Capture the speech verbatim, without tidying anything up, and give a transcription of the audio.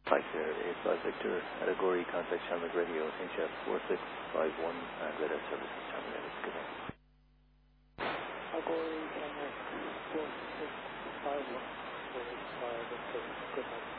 Hi there, eight five Victor, Allegori, contact Chalmers Radio, H F four six five one, and radar services, Chalmers Radio. Good night. Allegori, Chalmers four six five one, four eight five, good night.